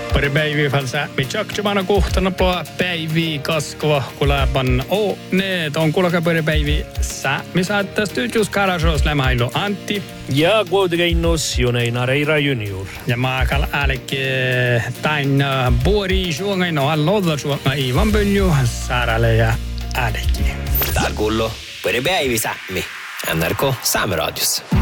Pari päiviä falsa mi chakchumana kohtana ploa päiviä kaskova kulapan ne on kulka pari päiviä sä mi saattaa studios karasos lämailu Antti ja kuitenkin Joneina Reira Junior ja maakal älke tain buori suongai no allolla suonga Ivan Pönju Sarale ja älki täällä kuuluu pari päiviä sämmi NRK Saameradios.